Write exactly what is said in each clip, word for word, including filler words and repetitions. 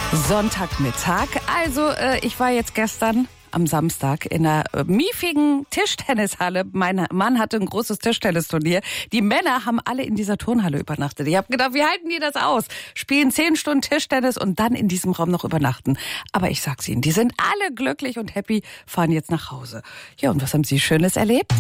Sonntagmittag. Also äh, ich war jetzt gestern am Samstag in einer äh, miefigen Tischtennishalle. Mein Mann hatte ein großes Tischtennisturnier. Die Männer haben alle in dieser Turnhalle übernachtet. Ich habe gedacht, wie halten die das aus? Spielen zehn Stunden Tischtennis und dann in diesem Raum noch übernachten. Aber ich sag's Ihnen, die sind alle glücklich und happy, fahren jetzt nach Hause. Ja, und was haben Sie Schönes erlebt?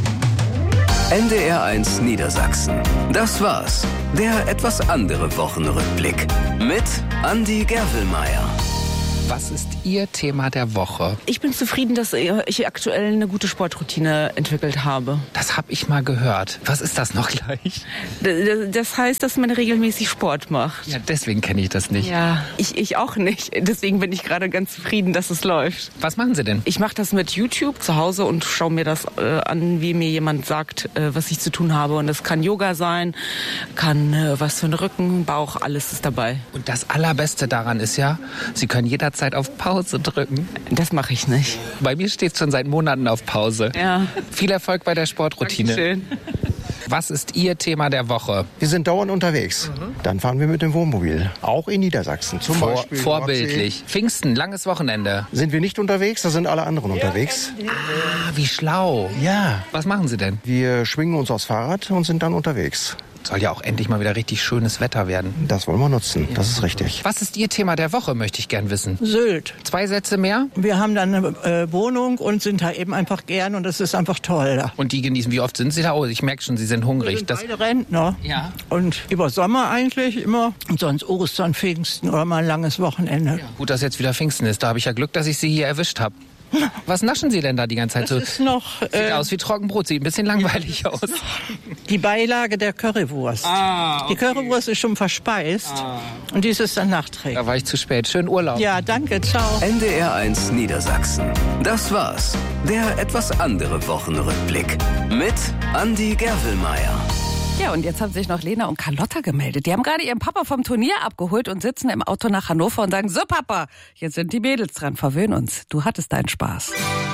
N D R eins Niedersachsen. Das war's. Der etwas andere Wochenrückblick. Mit Andi Gerwelmeier. Was ist Ihr Thema der Woche? Ich bin zufrieden, dass ich aktuell eine gute Sportroutine entwickelt habe. Das habe ich mal gehört. Was ist das noch gleich? Das heißt, dass man regelmäßig Sport macht. Ja, deswegen kenne ich das nicht. Ja, ich, ich auch nicht. Deswegen bin ich gerade ganz zufrieden, dass es läuft. Was machen Sie denn? Ich mache das mit YouTube zu Hause und schaue mir das äh, an, wie mir jemand sagt, äh, was ich zu tun habe. Und das kann Yoga sein, kann äh, was für den Rücken, Bauch, alles ist dabei. Und das Allerbeste daran ist ja, Sie können jederzeit auf Pause drücken. Das mache ich nicht. Bei mir steht es schon seit Monaten auf Pause. Ja. Viel Erfolg bei der Sportroutine. Dankeschön. Was ist Ihr Thema der Woche? Wir sind dauernd unterwegs. Mhm. Dann fahren wir mit dem Wohnmobil. Auch in Niedersachsen. Zum Vor, Beispiel vorbildlich. Pfingsten, langes Wochenende. Sind wir nicht unterwegs, da sind alle anderen unterwegs. Ah, wie schlau. Ja. Was machen Sie denn? Wir schwingen uns aufs Fahrrad und sind dann unterwegs. Soll ja auch endlich mal wieder richtig schönes Wetter werden. Das wollen wir nutzen, das ist richtig. Was ist Ihr Thema der Woche, möchte ich gern wissen. Sylt. Zwei Sätze mehr? Wir haben da eine äh, Wohnung und sind da eben einfach gern und es ist einfach toll da. Und die genießen, wie oft sind Sie da? Oh, ich merke schon, Sie sind hungrig. Wir sind das beide Rentner. Ja. Und über Sommer eigentlich immer. Und sonst Ostern, Pfingsten oder mal ein langes Wochenende. Ja. Gut, dass jetzt wieder Pfingsten ist. Da habe ich ja Glück, dass ich Sie hier erwischt habe. Was naschen Sie denn da die ganze Zeit? Das ist noch, Sieht äh, aus wie Trockenbrot, sieht ein bisschen langweilig aus. Die Beilage der Currywurst. Ah, okay. Die Currywurst ist schon verspeist Ah. und dies ist dann nachträglich. Da war ich zu spät. Schönen Urlaub. Ja, danke, ciao. N D R eins Niedersachsen. Das war's. Der etwas andere Wochenrückblick. Mit Andi Gerwelmeier. Ja, und jetzt haben sich noch Lena und Carlotta gemeldet. Die haben gerade ihren Papa vom Turnier abgeholt und sitzen im Auto nach Hannover und sagen, so Papa, jetzt sind die Mädels dran, verwöhn uns. Du hattest deinen Spaß.